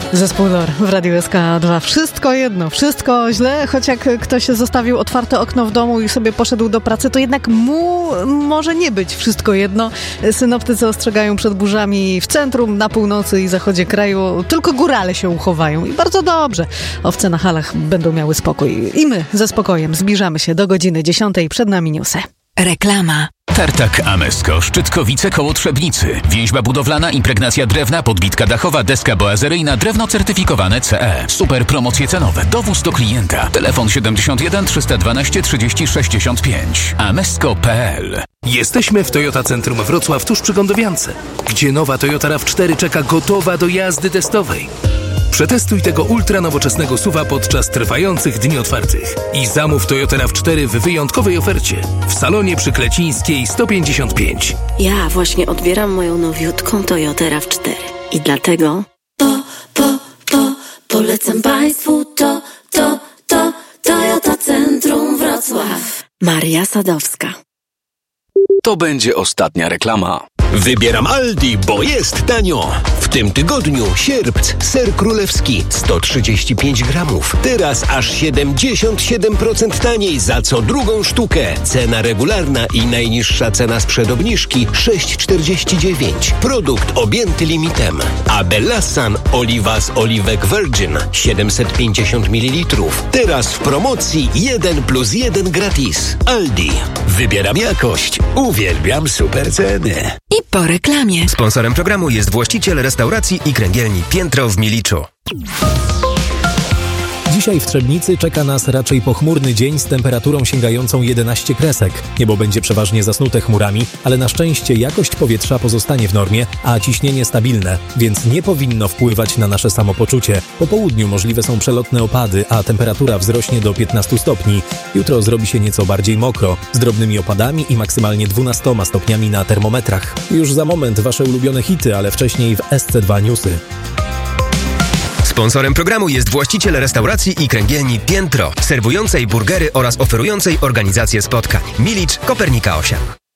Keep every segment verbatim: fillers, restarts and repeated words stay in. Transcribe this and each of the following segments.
Zespół Lor w Radiu S K dwa. Wszystko jedno, wszystko źle, choć jak ktoś zostawił otwarte okno w domu i sobie poszedł do pracy, to jednak mu może nie być wszystko jedno. Synoptycy ostrzegają przed burzami w centrum, na północy i zachodzie kraju. Tylko górale się uchowają i bardzo dobrze. Owce na halach będą miały spokój. I my ze spokojem zbliżamy się do godziny dziesiątej. Przed nami newsy. Reklama. Tartak Amesko, Szczytkowice koło Trzebnicy. Więźba budowlana, impregnacja drewna, podbitka dachowa, deska boazeryjna, drewno certyfikowane C E. Super promocje cenowe, dowóz do klienta. Telefon siedemdziesiąt jeden trzysta dwanaście trzydzieści sześćdziesiąt pięć. amesko kropka pe el. Jesteśmy w Toyota Centrum Wrocław tuż przy Gondowiance, gdzie nowa Toyota raw cztery czeka gotowa do jazdy testowej. Przetestuj tego ultra nowoczesnego suwa podczas trwających dni otwartych i zamów Toyota raw cztery w wyjątkowej ofercie w salonie przy Klecińskiej sto pięćdziesiąt pięć. Ja właśnie odbieram moją nowiutką Toyotę raw cztery i dlatego po, po, po, polecam Państwu to, to, to Toyota Centrum Wrocław. Maria Sadowska. To będzie ostatnia reklama. Wybieram Aldi, bo jest tanio. W tym tygodniu sierpc, ser królewski sto trzydzieści pięć gramów. Teraz aż siedemdziesiąt siedem procent taniej za co drugą sztukę. Cena regularna i najniższa cena sprzed obniżki sześć czterdzieści dziewięć. Produkt objęty limitem. A Bellasan oliwa z oliwek Virgin siedemset pięćdziesiąt mililitrów. Teraz w promocji jeden plus jeden gratis. Aldi. Wybieram jakość. Uwielbiam super ceny. I po reklamie. Sponsorem programu jest właściciel restauracji i kręgielni Piętro w Miliczu. Dzisiaj w Trzebnicy czeka nas raczej pochmurny dzień z temperaturą sięgającą jedenaście kresek. Niebo będzie przeważnie zasnute chmurami, ale na szczęście jakość powietrza pozostanie w normie, a ciśnienie stabilne, więc nie powinno wpływać na nasze samopoczucie. Po południu możliwe są przelotne opady, a temperatura wzrośnie do piętnastu stopni. Jutro zrobi się nieco bardziej mokro, z drobnymi opadami i maksymalnie dwunastoma stopniami na termometrach. Już za moment wasze ulubione hity, ale wcześniej w S C dwa Newsy. Sponsorem programu jest właściciel restauracji i kręgielni Piętro, serwującej burgery oraz oferującej organizację spotkań. Milicz, Kopernika osiem.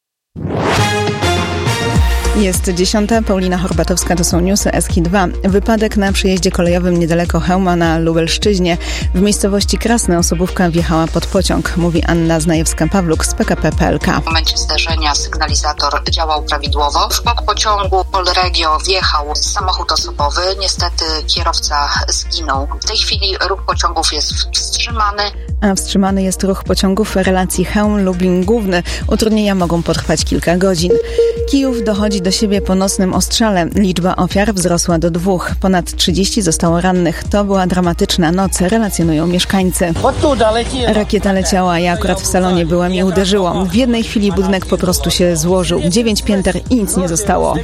Jest dziesiąta, Paulina Horbatowska, to są newsy S K dwa. Wypadek na przejeździe kolejowym niedaleko Chełma na Lubelszczyźnie. W miejscowości Krasne osobówka wjechała pod pociąg, mówi Anna Znajewska-Pawluk z P K P kropka P L K. W momencie zdarzenia sygnalizator działał prawidłowo. W bok pociągu Polregio wjechał samochód osobowy. Niestety kierowca zginął. W tej chwili ruch pociągów jest wstrzymany. A wstrzymany jest ruch pociągów w relacji Chełm-Lublin Główny. Utrudnienia mogą potrwać kilka godzin. Kijów dochodzi do siebie po nocnym ostrzale. Liczba ofiar wzrosła do dwóch. Ponad trzydzieści zostało rannych. To była dramatyczna noc, relacjonują mieszkańcy. Rakieta leciała, ja akurat w salonie byłem i uderzyło. W jednej chwili budynek po prostu się złożył. Dziewięć pięter i nic nie zostało.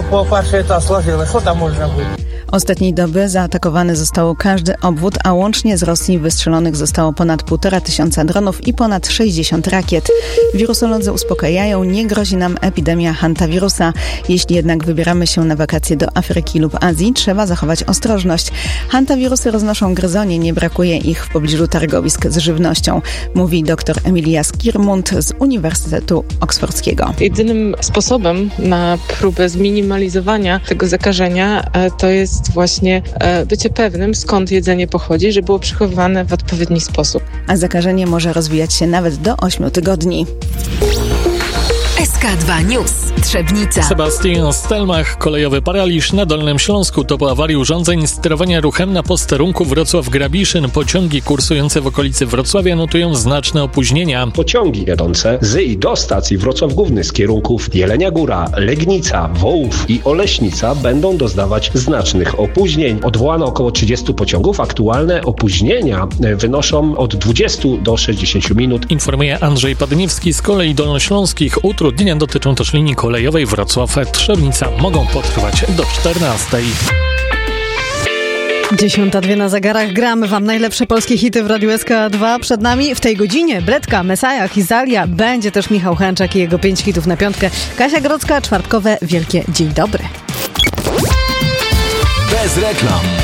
Ostatniej doby zaatakowany został każdy obwód, a łącznie z Rosji wystrzelonych zostało ponad półtora tysiąca dronów i ponad sześćdziesiąt rakiet. Wirusolodzy uspokajają, nie grozi nam epidemia hantawirusa. Jeśli jednak wybieramy się na wakacje do Afryki lub Azji, trzeba zachować ostrożność. Hantawirusy roznoszą gryzonie, nie brakuje ich w pobliżu targowisk z żywnością, mówi dr Emilia Skirmund z Uniwersytetu Oksfordzkiego. Jedynym sposobem na próbę zminimalizowania tego zakażenia to jest właśnie bycie pewnym, skąd jedzenie pochodzi, żeby było przechowywane w odpowiedni sposób. A zakażenie może rozwijać się nawet do ośmiu tygodni. S K dwa News. Trzebnica. Sebastian Stelmach. Kolejowy paraliż na Dolnym Śląsku. To po awarii urządzeń sterowania ruchem na posterunku Wrocław-Grabiszyn. Pociągi kursujące w okolicy Wrocławia notują znaczne opóźnienia. Pociągi jadące z i do stacji Wrocław Główny z kierunków Jelenia Góra, Legnica, Wołów i Oleśnica będą doznawać znacznych opóźnień. Odwołano około trzydziestu pociągów. Aktualne opóźnienia wynoszą od dwudziestu do sześćdziesięciu minut. Informuje Andrzej Padniewski. Z kolei dolnośląskich utrudnienia dotyczą też linii kolejowej Wrocław-Trzebnica. Mogą potrwać do czternastej. Dziesiąta dwie na zegarach. Gramy wam najlepsze polskie hity w Radiu S K dwa. Przed nami w tej godzinie Bredka, Mesaja, Kizalia. Będzie też Michał Chęczak i jego pięć hitów na piątkę. Kasia Grodzka, czwartkowe Wielkie Dzień Dobry. Bez reklam.